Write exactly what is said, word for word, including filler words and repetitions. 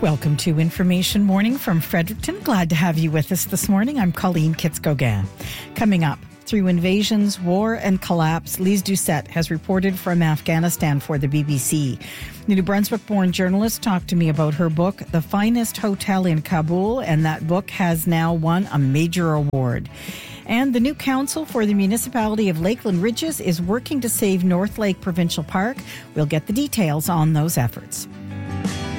Welcome to Information Morning from Fredericton. Glad to have you with us this morning. I'm Colleen Kitz-Gauguin. Coming up, through invasions, war, and collapse, Lise Doucette has reported from Afghanistan for the B B C. The New Brunswick-born journalist talked to me about her book, The Finest Hotel in Kabul, and that book has now won a major award. And the new council for the municipality of Lakeland Ridges is working to save North Lake Provincial Park. We'll get the details on those efforts.